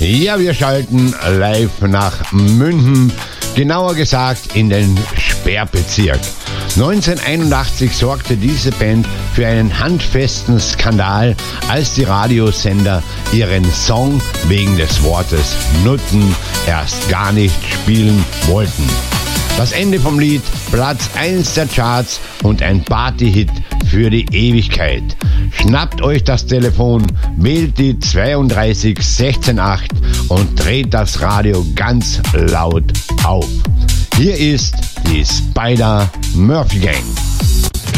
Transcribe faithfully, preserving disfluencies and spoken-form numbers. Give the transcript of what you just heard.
Ja, wir schalten live nach München, genauer gesagt in den Sperrbezirk. neunzehnhunderteinundachtzig sorgte diese Band für einen handfesten Skandal, als die Radiosender ihren Song wegen des Wortes Nutten erst gar nicht spielen wollten. Das Ende vom Lied, Platz eins der Charts und ein Partyhit für die Ewigkeit. Schnappt euch das Telefon, wählt die zweiunddreißig sechzehn acht und dreht das Radio ganz laut auf. Hier ist die Spider Murphy Gang.